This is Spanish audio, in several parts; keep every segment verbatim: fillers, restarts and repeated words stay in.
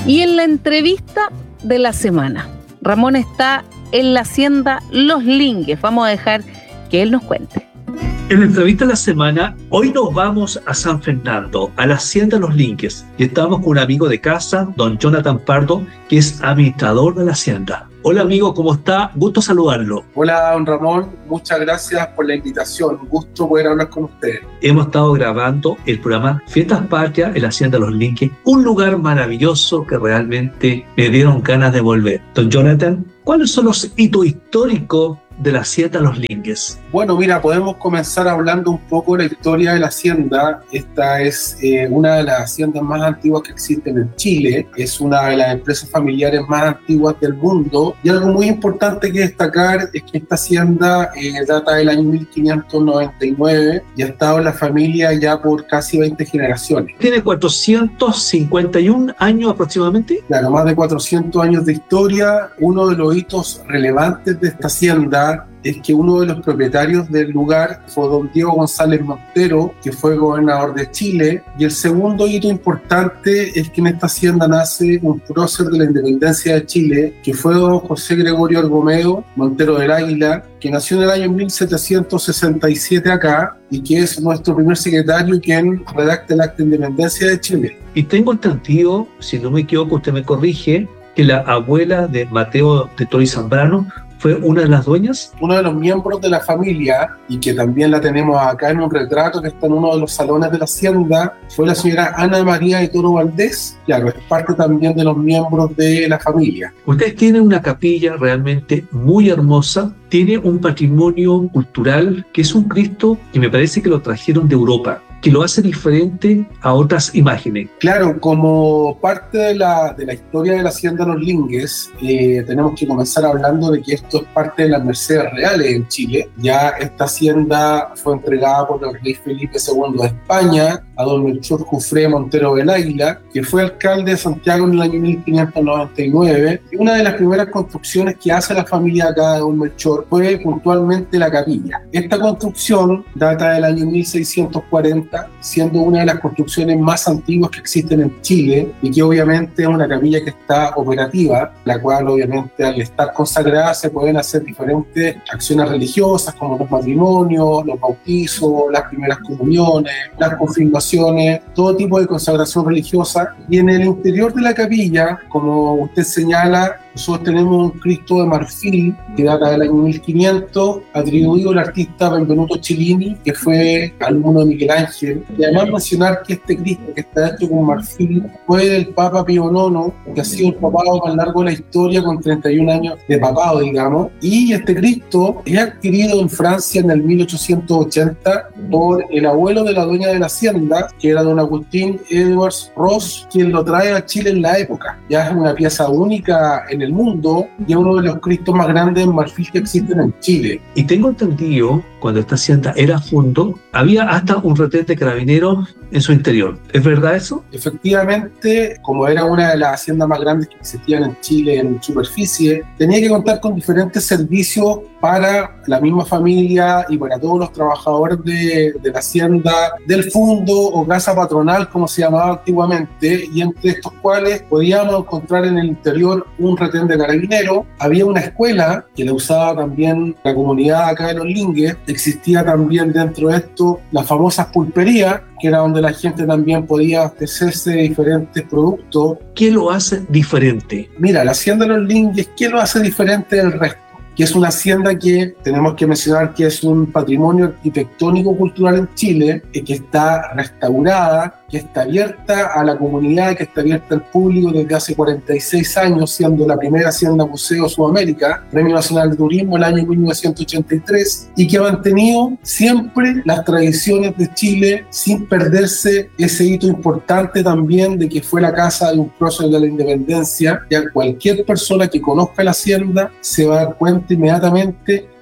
Y en la entrevista de la semana, Ramón está en la hacienda Los Lingues. Vamos a dejar que él nos cuente. En la entrevista de la semana, hoy nos vamos a San Fernando, a la hacienda Los Lingues, y estamos con un amigo de casa, don Jonathan Pardo, que es administrador de la hacienda. Hola amigo, ¿cómo está? Gusto saludarlo. Hola don Ramón, muchas gracias por la invitación, gusto poder hablar con ustedes. Hemos estado grabando el programa Fiestas Patrias en la hacienda Los Lingues, un lugar maravilloso que realmente me dieron ganas de volver. Don Jonathan, ¿cuáles son los hitos históricos de la hacienda Los Lingues? Bueno, mira, podemos comenzar hablando un poco de la historia de la hacienda. Esta es eh, una de las haciendas más antiguas que existen en Chile, es una de las empresas familiares más antiguas del mundo, y algo muy importante que destacar es que esta hacienda eh, data del año mil quinientos noventa y nueve y ha estado en la familia ya por casi veinte generaciones. ¿Tiene cuatrocientos cincuenta y un años aproximadamente? Claro, más de cuatrocientos años de historia. Uno de los hitos relevantes de esta hacienda es que uno de los propietarios del lugar fue don Diego González Montero, que fue gobernador de Chile, y el segundo hito importante es que en esta hacienda nace un prócer de la independencia de Chile, que fue don José Gregorio Argomeo Montero del Águila, que nació en el año mil setecientos sesenta y siete acá, y que es nuestro primer secretario y quien redacta el acta de independencia de Chile. Y tengo entendido, si no me equivoco, usted me corrige, que la abuela de Mateo de Toro y Zambrano ¿fue una de las dueñas? Uno de los miembros de la familia, y que también la tenemos acá en un retrato que está en uno de los salones de la hacienda, fue la señora Ana María de Toro Valdés. Claro, es parte también de los miembros de la familia. Ustedes tienen una capilla realmente muy hermosa, tiene un patrimonio cultural que es un Cristo que me parece que lo trajeron de Europa, que lo hace diferente a otras imágenes. Claro, como parte de la, de la historia de la hacienda Los Lingues, eh, tenemos que comenzar hablando de que esto es parte de las Mercedes Reales en Chile. Ya esta hacienda fue entregada por el rey Felipe segundo de España a don Melchor Jufré Montero del Águila, que fue alcalde de Santiago en el año mil quinientos noventa y nueve. Y una de las primeras construcciones que hace la familia acá de don Melchor fue puntualmente la capilla. Esta construcción data del año mil seiscientos cuarenta, siendo una de las construcciones más antiguas que existen en Chile, y que obviamente es una capilla que está operativa, la cual obviamente al estar consagrada se pueden hacer diferentes acciones religiosas como los matrimonios, los bautizos, las primeras comuniones, las confirmaciones, todo tipo de consagración religiosa. Y en el interior de la capilla, como usted señala, nosotros tenemos un Cristo de marfil que data del año mil quinientos, atribuido al artista Benvenuto Cellini, que fue alumno de Miguel Ángel. Y además mencionar que este Cristo, que está hecho con marfil, fue del Papa Pío nono, que ha sido el papado más largo de la historia, con treinta y un años de papado, digamos. Y este Cristo es adquirido en Francia en el mil ochocientos ochenta por el abuelo de la dueña de la hacienda, que era don Agustín Edwards Ross, quien lo trae a Chile en la época. Ya es una pieza única en el mundo y es uno de los Cristos más grandes en marfil que existen en Chile. Y tengo entendido, cuando esta hacienda era fondo, había hasta un retén de carabineros en su interior. ¿Es verdad eso? Efectivamente, como era una de las haciendas más grandes que existían en Chile en superficie, tenía que contar con diferentes servicios para la misma familia y para todos los trabajadores de, de la hacienda, del fondo o casa patronal, como se llamaba antiguamente, y entre estos cuales podíamos encontrar en el interior un retén de carabineros. Había una escuela que la usaba también la comunidad acá de Los Lingues. Existía también dentro de esto las famosas pulperías, que era donde la gente también podía abastecerse de diferentes productos. ¿Qué lo hace diferente? Mira, la hacienda de Los Lingues, ¿qué lo hace diferente del resto? Que es una hacienda que tenemos que mencionar que es un patrimonio arquitectónico cultural en Chile, que está restaurada, que está abierta a la comunidad, que está abierta al público desde hace cuarenta y seis años, siendo la primera hacienda museo Sudamérica, Premio Nacional de Turismo el año mil novecientos ochenta y tres, y que ha mantenido siempre las tradiciones de Chile sin perderse ese hito importante también de que fue la casa de un prócer de la independencia. Ya cualquier persona que conozca la hacienda se va a dar cuenta inmediatamente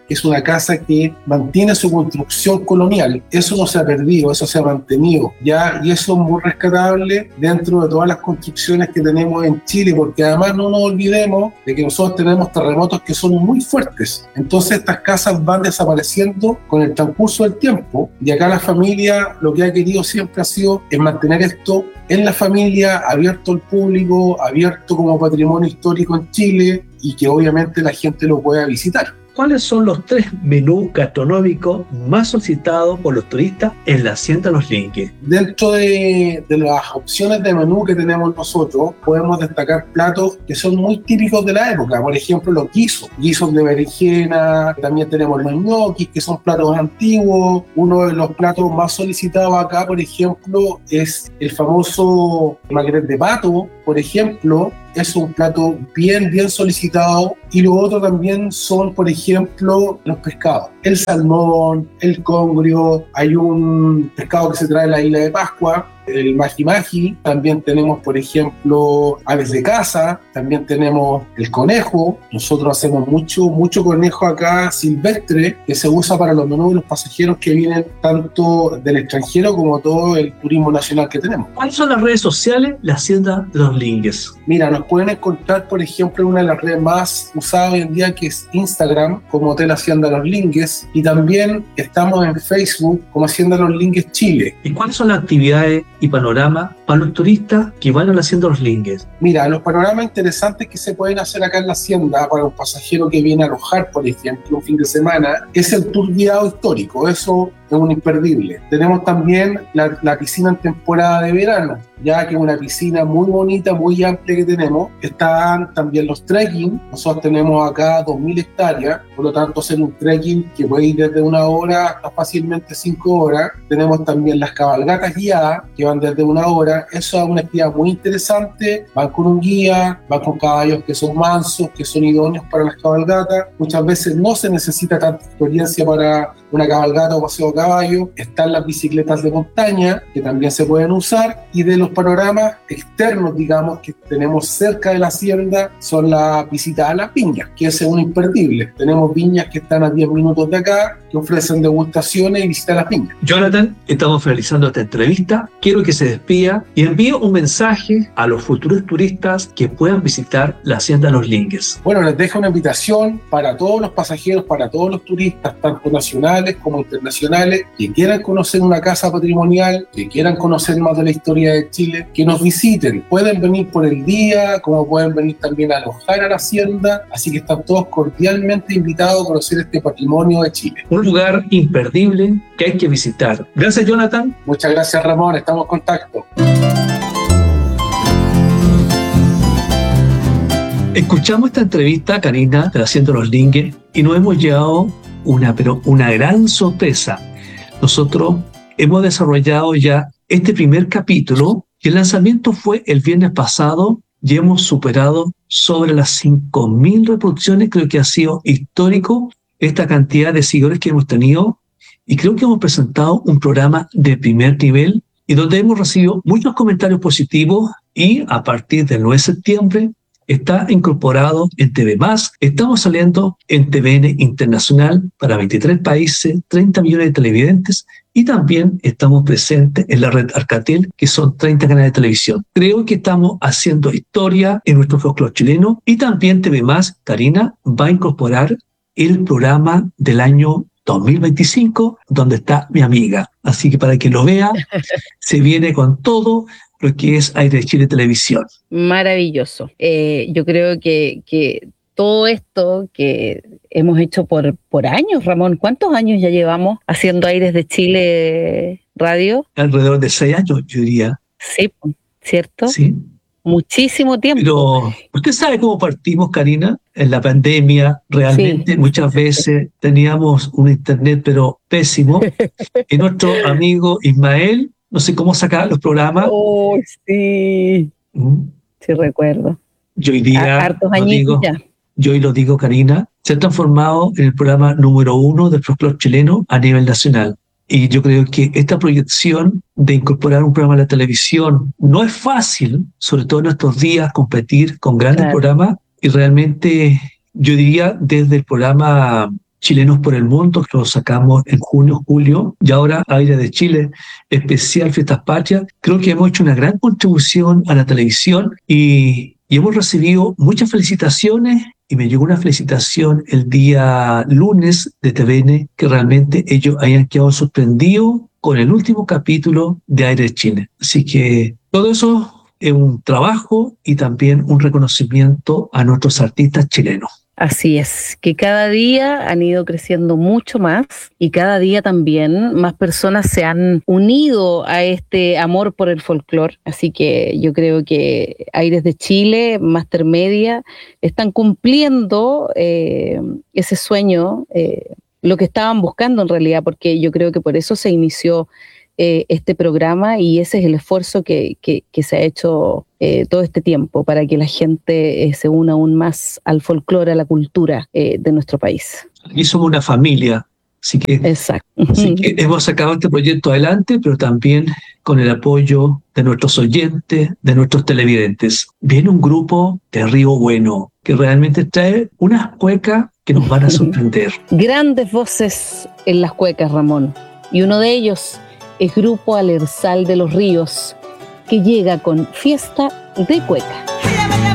es una casa que mantiene su construcción colonial. Eso no se ha perdido, eso se ha mantenido, ¿ya? Y eso es muy rescatable dentro de todas las construcciones que tenemos en Chile, porque además no nos olvidemos de que nosotros tenemos terremotos que son muy fuertes. Entonces estas casas van desapareciendo con el transcurso del tiempo, y acá la familia lo que ha querido siempre ha sido es mantener esto en la familia, abierto al público, abierto como patrimonio histórico en Chile, y que obviamente la gente lo pueda visitar. ¿Cuáles son los tres menús gastronómicos más solicitados por los turistas en la Hacienda Los Linques? Dentro de, de las opciones de menú que tenemos nosotros, podemos destacar platos que son muy típicos de la época. Por ejemplo, los guisos, guisos de berenjena, también tenemos los ñoquis, que son platos antiguos. Uno de los platos más solicitados acá, por ejemplo, es el famoso magret de pato, por ejemplo. Es un plato bien, bien solicitado. Y lo otro también son, por ejemplo, los pescados. El salmón, el congrio, hay un pescado que se trae de la isla de Pascua, el maji-maji. También tenemos, por ejemplo, aves de casa, también tenemos el conejo. Nosotros hacemos mucho, mucho conejo acá silvestre, que se usa para los menús de los pasajeros que vienen tanto del extranjero como todo el turismo nacional que tenemos. ¿Cuáles son las redes sociales de la Hacienda Los Linques? Mira, nos pueden encontrar, por ejemplo, en una de las redes más usadas hoy en día, que es Instagram, como Hotel Hacienda Los Linques, y también estamos en Facebook como Hacienda Los Linques Chile. ¿Y cuáles son las actividades y panoramas para los turistas que van a la Hacienda Los Linques? Mira, los panoramas interesantes que se pueden hacer acá en la Hacienda para un pasajero que viene a alojar, por ejemplo, un fin de semana, es el tour guiado histórico. Eso es un imperdible. Tenemos también la, la piscina en temporada de verano, ya que es una piscina muy bonita, muy amplia que tenemos. Están también los trekking. Nosotros tenemos acá dos mil hectáreas, por lo tanto hacer un trekking que puede ir desde una hora hasta fácilmente cinco horas. Tenemos también las cabalgatas guiadas, que van desde una hora. Eso es una actividad muy interesante. Van con un guía, van con caballos que son mansos, que son idóneos para las cabalgatas. Muchas veces no se necesita tanta experiencia para una cabalgata o paseo a caballo. Están las bicicletas de montaña, que también se pueden usar. Y de los panoramas externos, digamos, que tenemos cerca de la hacienda, son las visitas a las viñas, que es un imperdible. Tenemos viñas que están a diez minutos de acá, que ofrecen degustaciones y visitas a las viñas. Jonathan, estamos finalizando esta entrevista. Quiero que se despida y envíe un mensaje a los futuros turistas que puedan visitar la Hacienda Los Linques. Bueno, les dejo una invitación para todos los pasajeros, para todos los turistas, tanto nacionales como internacionales, que quieran conocer una casa patrimonial, que quieran conocer más de la historia de Chile, que nos visiten. Pueden venir por el día, como pueden venir también a alojar a la hacienda, así que están todos cordialmente invitados a conocer este patrimonio de Chile. Un lugar imperdible que hay que visitar. Gracias, Jonathan. Muchas gracias, Ramón. Estamos en contacto. Escuchamos esta entrevista, Karina, de la Hacienda Los Linques, y nos hemos llevado una, pero una gran sorpresa. Nosotros hemos desarrollado ya este primer capítulo, y el lanzamiento fue el viernes pasado, y hemos superado sobre las cinco mil reproducciones. Creo que ha sido histórico esta cantidad de seguidores que hemos tenido, y creo que hemos presentado un programa de primer nivel, y donde hemos recibido muchos comentarios positivos, y a partir del nueve de septiembre está incorporado en T V más. Estamos saliendo en T V N Internacional para veintitrés países, treinta millones de televidentes, y también estamos presentes en la red Arcatel, que son treinta canales de televisión. Creo que estamos haciendo historia en nuestro folclore chileno, y también T V más, Karina, va a incorporar el programa del año dos mil veinticinco, donde está mi amiga. Así que para que lo vea, se viene con todo lo que es Aire de Chile Televisión. Maravilloso. Eh, yo creo que, que todo esto que hemos hecho por, por años, Ramón, ¿cuántos años ya llevamos haciendo Aires de Chile Radio? Alrededor de seis años, yo diría. Sí, ¿cierto? Sí. Muchísimo tiempo. Pero usted sabe cómo partimos, Karina, en la pandemia. Realmente sí, muchas veces teníamos un internet pero pésimo, y nuestro amigo Ismael, no sé cómo sacar los programas. Oh, sí. ¿Mm? Sí, recuerdo. Yo hoy día, hartos añitos ya. Yo hoy lo digo, Karina, se ha transformado en el programa número uno del folclore chileno a nivel nacional. Y yo creo que esta proyección de incorporar un programa a la televisión no es fácil, sobre todo en estos días, competir con grandes claro. programas. Y realmente, yo diría, desde el programa Chilenos por el Mundo, que lo sacamos en junio, julio, y ahora Aire de Chile, especial Fiestas Patrias. Creo que hemos hecho una gran contribución a la televisión y, y hemos recibido muchas felicitaciones. Y me llegó una felicitación el día lunes de T V N, que realmente ellos hayan quedado sorprendidos con el último capítulo de Aire de Chile. Así que todo eso es un trabajo y también un reconocimiento a nuestros artistas chilenos. Así es, que cada día han ido creciendo mucho más y cada día también más personas se han unido a este amor por el folclore. Así que yo creo que Aires de Chile, Máster Media, están cumpliendo eh, ese sueño, eh, lo que estaban buscando en realidad, porque yo creo que por eso se inició Eh, este programa y ese es el esfuerzo que, que, que se ha hecho eh, todo este tiempo para que la gente eh, se una aún más al folclore, a la cultura eh, de nuestro país. Aquí somos una familia, así que, Exacto. así que hemos sacado este proyecto adelante, pero también con el apoyo de nuestros oyentes, de nuestros televidentes. Viene un grupo de Río Bueno que realmente trae unas cuecas que nos van a sorprender. Grandes voces en las cuecas, Ramón, y uno de ellos es Grupo Alersal de los Ríos, que llega con Fiesta de Cueca.